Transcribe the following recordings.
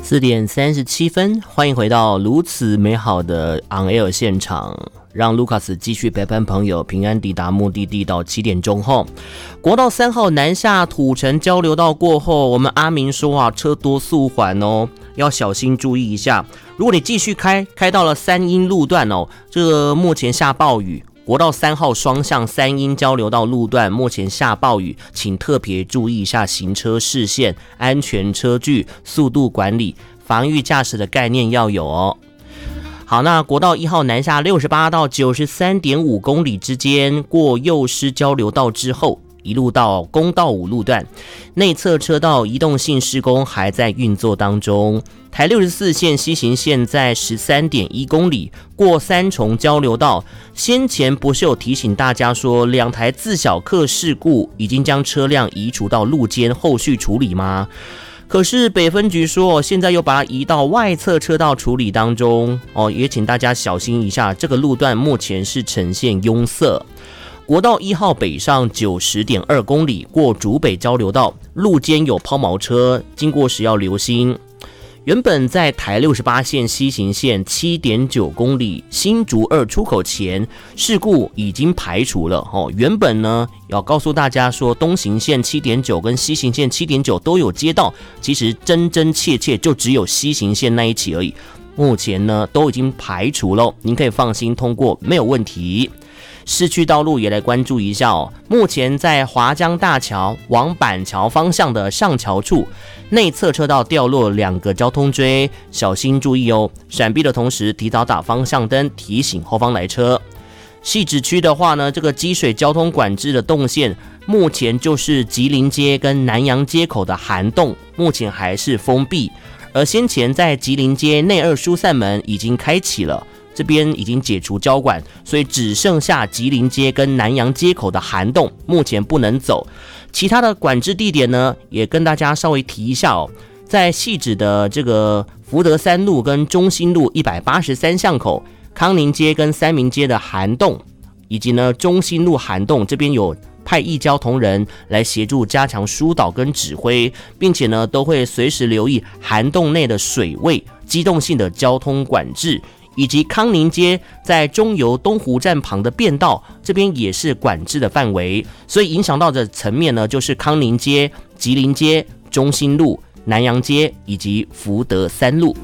4:37，欢迎回到如此美好的 On Air 现场，让卢卡斯继续陪伴朋友平安抵达目的地到7点钟后。国道3号南下土城交流道过后，我们阿明说啊，车多速缓哦，要小心注意一下。如果你继续开到了三鶯路段哦，这个目前下暴雨。国道3号双向三鶯交流道路段目前下暴雨，请特别注意一下行车视线、安全车距、速度管理、防御驾驶的概念要有哦。好，那国道1号南下68到93.5公里之间，过幼师交流道之后，一路到公道5路段，内侧车道移动性施工还在运作当中。台64线西行线在 13.1 公里，过三重交流道。先前不是有提醒大家说2台自小客事故已经将车辆移除到路肩后续处理吗？可是北分局说现在又把它移到外侧车道处理当中哦，也请大家小心一下，这个路段目前是呈现拥塞。国道1号北上 90.2 公里，过竹北交流道，路肩有抛锚车，经过时要留心。原本在台68线西行线 7.9 公里新竹2出口前，事故已经排除了哦。原本呢要告诉大家说东行线 7.9 跟西行线 7.9 都有接到，其实真切就只有西行线那一起而已。目前呢都已经排除了，您可以放心通过，没有问题。市区道路也来关注一下哦。目前在华江大桥往板桥方向的上桥处，内侧车道掉落2个交通锥，小心注意哦。闪避的同时，提早打方向灯，提醒后方来车。汐止区的话呢，这个积水交通管制的动线，目前就是吉林街跟南洋街口的涵洞，目前还是封闭。而先前在吉林街内2疏散门已经开启了。这边已经解除交管，所以只剩下吉林街跟南洋街口的涵洞目前不能走。其他的管制地点呢，也跟大家稍微提一下哦。在汐止的这个福德3路跟中心路183巷口，康宁街跟三民街的涵洞，以及呢中心路涵洞这边有派义交同仁来协助加强疏导跟指挥，并且呢都会随时留意涵洞内的水位、机动性的交通管制。以及康宁街在中油东湖站旁的便道，这边也是管制的范围，所以影响到的层面呢，就是康宁街、吉林街、中心路、南洋街以及福德3路。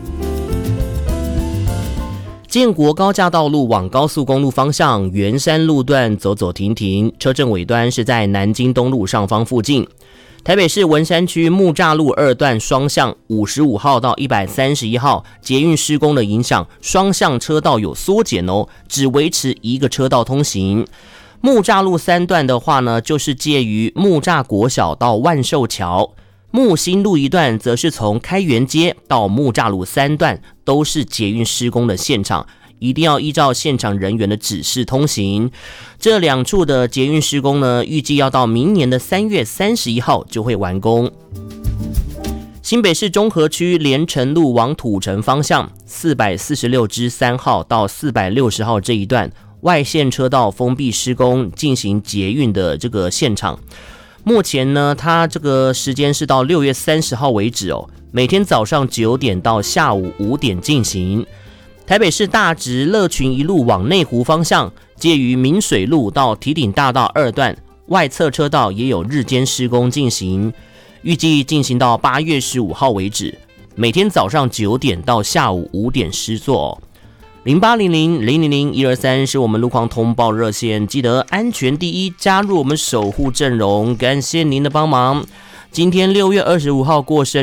建国高架道路往高速公路方向，圆山路段走走停停，车阵尾端是在南京东路上方附近。台北市文山区木栅路2段双向55号到131号捷运施工的影响，双向车道有缩减哦，只维持一个车道通行。木栅路3段的话呢，就是介于木栅国小到万寿桥。木新路一段则是从开元街到木栅路3段，都是捷运施工的现场。一定要依照现场人员的指示通行。这2处的捷运施工呢，预计要到明年的3月31号就会完工。新北市中和区连城路往土城方向446之3号到460号这一段，外线车道封闭施工，进行捷运的这个现场。目前呢，它这个时间是到6月30号为止哦，每天早上9点到下午5点进行。台北市大直乐群一路往内湖方向，介于明水路到堤顶大道2段，外侧车道也有日间施工进行，预计进行到8月15号为止，每天早上9点到下午5点施作。0800-000-123是我们路况通报热线，记得安全第一，加入我们守护阵容，感谢您的帮忙。今天6月25号过生